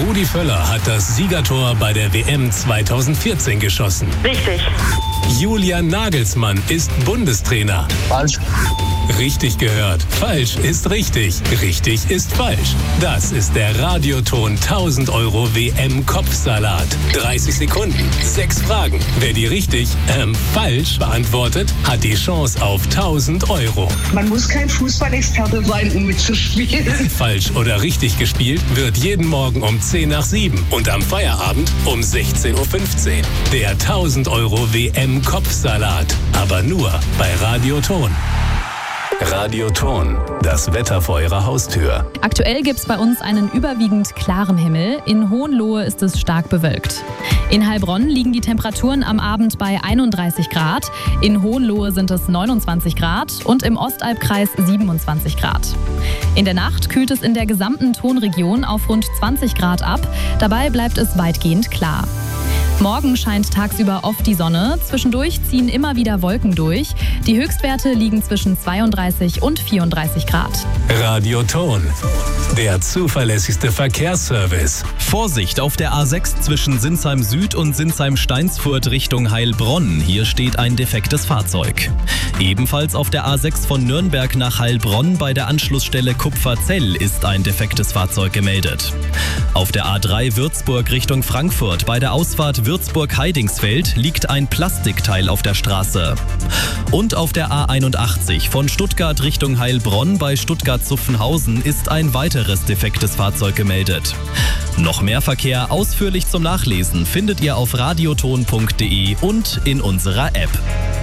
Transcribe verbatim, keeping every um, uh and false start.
Rudi Völler hat das Siegertor bei der W M zweitausendvierzehn geschossen. Richtig. Julian Nagelsmann ist Bundestrainer. Falsch. Richtig gehört. Falsch ist richtig. Richtig ist falsch. Das ist der Radioton tausend Euro W M-Kopfsalat. dreißig Sekunden, sechs Fragen. Wer die richtig, ähm, falsch beantwortet, hat die Chance auf tausend Euro. Man muss kein Fußballexperte sein, um mitzuspielen. Falsch oder richtig gespielt wird jeden Morgen um zehn nach sieben und am Feierabend um sechzehn Uhr fünfzehn. Der tausend Euro W M-Kopfsalat. Aber nur bei Radioton. Radioton, das Wetter vor Ihrer Haustür. Aktuell gibt es bei uns einen überwiegend klaren Himmel. In Hohenlohe ist es stark bewölkt. In Heilbronn liegen die Temperaturen am Abend bei einunddreißig Grad. In Hohenlohe sind es neunundzwanzig Grad und im Ostalbkreis siebenundzwanzig Grad. In der Nacht kühlt es in der gesamten Tonregion auf rund zwanzig Grad ab. Dabei bleibt es weitgehend klar. Morgen scheint tagsüber oft die Sonne. Zwischendurch ziehen immer wieder Wolken durch. Die Höchstwerte liegen zwischen zweiunddreißig und vierunddreißig Grad. Radioton, der zuverlässigste Verkehrsservice. Vorsicht auf der A sechs zwischen Sinsheim Süd und Sinsheim-Steinsfurt Richtung Heilbronn. Hier steht ein defektes Fahrzeug. Ebenfalls auf der A sechs von Nürnberg nach Heilbronn bei der Anschlussstelle Kupferzell ist ein defektes Fahrzeug gemeldet. Auf der A drei Würzburg Richtung Frankfurt bei der Ausfahrt Würzburg-Heidingsfeld liegt ein Plastikteil auf der Straße. Und auf der A einundachtzig von Stuttgart Richtung Heilbronn bei Stuttgart-Zuffenhausen ist ein weiteres defektes Fahrzeug gemeldet. Noch mehr Verkehr ausführlich zum Nachlesen findet ihr auf radioton punkt de und in unserer App.